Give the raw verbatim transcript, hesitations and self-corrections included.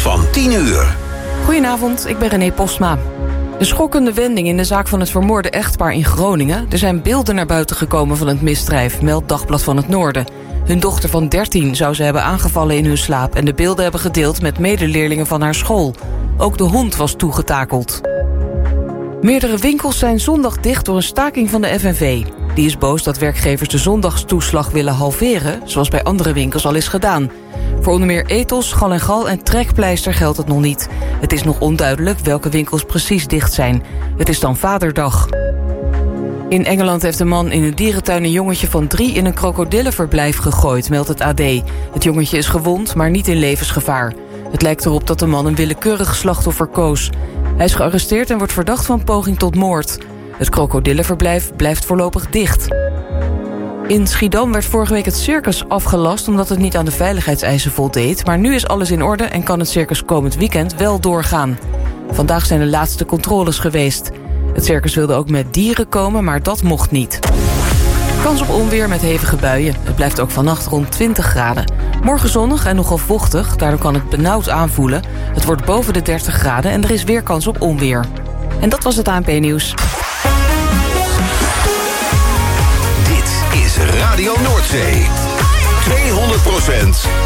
van tien uur. Goedenavond, ik ben René Postma. De schokkende wending in de zaak van het vermoorde echtpaar in Groningen. Er zijn beelden naar buiten gekomen van het misdrijf, meldt Dagblad van het Noorden. Hun dochter van dertien zou ze hebben aangevallen in hun slaap... en de beelden hebben gedeeld met medeleerlingen van haar school. Ook de hond was toegetakeld. Meerdere winkels zijn zondag dicht door een staking van de F N V. Die is boos dat werkgevers de zondagstoeslag willen halveren... zoals bij andere winkels al is gedaan. Voor onder meer Ethos, Gal en Gal en Trekpleister geldt het nog niet. Het is nog onduidelijk welke winkels precies dicht zijn. Het is dan Vaderdag. In Engeland heeft een man in een dierentuin een jongetje van drie... in een krokodillenverblijf gegooid, meldt het A D. Het jongetje is gewond, maar niet in levensgevaar. Het lijkt erop dat de man een willekeurig slachtoffer koos. Hij is gearresteerd en wordt verdacht van poging tot moord. Het krokodillenverblijf blijft voorlopig dicht. In Schiedam werd vorige week het circus afgelast... omdat het niet aan de veiligheidseisen voldeed. Maar nu is alles in orde en kan het circus komend weekend wel doorgaan. Vandaag zijn de laatste controles geweest. Het circus wilde ook met dieren komen, maar dat mocht niet. Kans op onweer met hevige buien. Het blijft ook vannacht rond twintig graden. Morgen zonnig en nogal vochtig, daardoor kan het benauwd aanvoelen. Het wordt boven de dertig graden en er is weer kans op onweer. En dat was het A N P-nieuws. Dit is Radio Noordzee. tweehonderd procent